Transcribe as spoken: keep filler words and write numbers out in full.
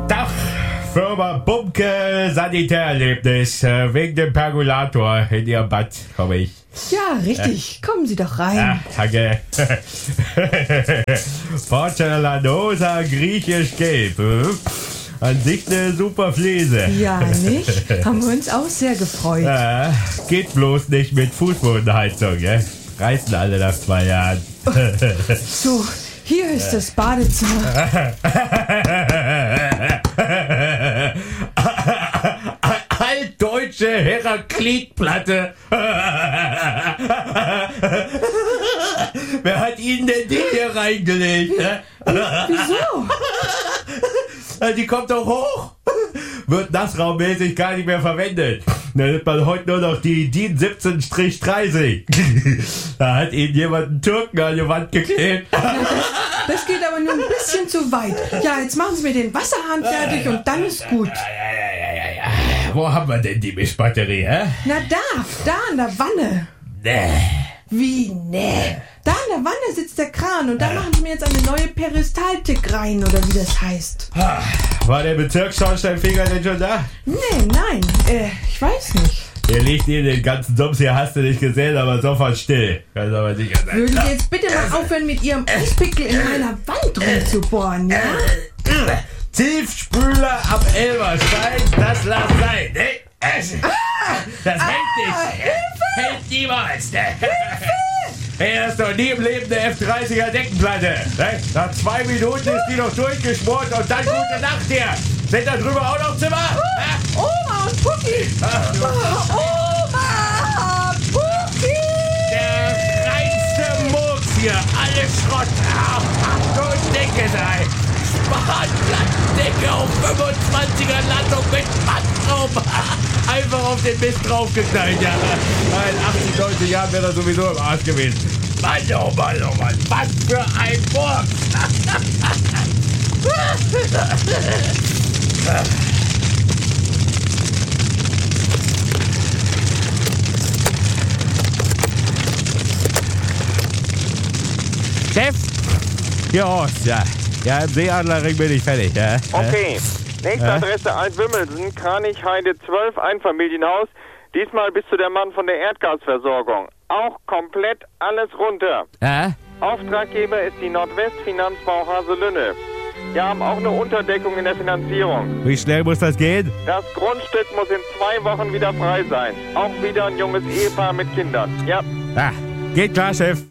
Dach, Firma Bumke Sanitärerlebnis. Äh, wegen dem Pergolator in Ihrem Bad komme ich. Ja, richtig. Kommen Sie doch rein. Ja, danke. Porcelanosa griechisch gelb. Hm? An sich eine super Fliese. Ja, nicht? Haben wir uns auch sehr gefreut. Ja, geht bloß nicht mit Fußbodenheizung, ja? Reißen alle nach zwei Jahren. So, hier ist das Badezimmer. Altdeutsche Heraklitplatte. Wer hat Ihnen denn die hier reingelegt? Ne? Wieso? Die kommt doch hoch. Wird nassraummäßig gar nicht mehr verwendet. Da nimmt man heute nur noch die DIN siebzehn dreißig. Da hat Ihnen jemand einen Türken an die Wand geklebt. Das geht aber nur ein bisschen zu weit. Ja, jetzt machen Sie mir den Wasserhahn fertig und dann ist gut. Ja, ja, ja, ja, ja. Wo haben wir denn die Mischbatterie, hä? Na da, da in der Wanne. Nee. Wie, nee? Da in der Wanne sitzt der Kran und da machen Sie mir jetzt eine neue Peristaltik rein, oder wie das heißt. War der Bezirksschornsteinfeger denn schon da? Nee, nein, äh, ich weiß nicht. Der legt Ihnen den ganzen Sums hier, hast du nicht gesehen, aber sofort still. Kann aber sicher sein. Würden Sie jetzt bitte mal aufhören, mit Ihrem Eispickel in meiner Wand rumzubohren, ja? Tiefspüler ab Elberstein, das lass sein. Ne? Das hält nicht. Hält niemals. Ne? Hey, das ist doch nie im Leben eine F dreißiger Deckenplatte. Ne? Nach zwei Minuten ist die noch durchgeschmort und dann gute Nacht hier. Sind da drüber auch noch Zimmer? Oh, Oma und Pucki! Oh, Oma! Pucki! Der reinste Murks hier. Alles Schrott. Ach, ach, du Dicke sei. Spanplattendecke auf fünfundzwanziger Landung mit Bandschrauben. Einfach auf den Mist draufgeknallt, ja. In achtzig, neunzig Jahren wäre er sowieso im Arsch gewesen. Mann, oh Mann, oh Mann. Was für ein Murks. Chef? Ja, ja. Ja, im Seeadlerring bin ich fertig, ja. Okay. Nächste Ja? Adresse Altwimmelsen, Kranichheide zwölf, Einfamilienhaus. Diesmal bist du der Mann von der Erdgasversorgung. Auch komplett alles runter. Ja? Auftraggeber ist die Nordwestfinanzbau Haselünne. Wir haben auch eine Unterdeckung in der Finanzierung. Wie schnell muss das gehen? Das Grundstück muss in zwei Wochen wieder frei sein. Auch wieder ein junges Ehepaar mit Kindern. Ja. Ah, geht klar, Chef.